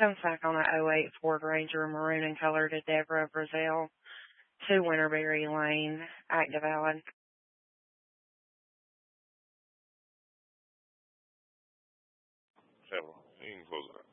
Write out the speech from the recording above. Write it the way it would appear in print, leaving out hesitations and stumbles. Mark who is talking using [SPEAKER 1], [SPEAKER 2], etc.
[SPEAKER 1] Comes back on an '08 Ford Ranger, maroon in color to Deborah Brazil, 2 Winterberry Lane, active valid.
[SPEAKER 2] Several. You can close it up.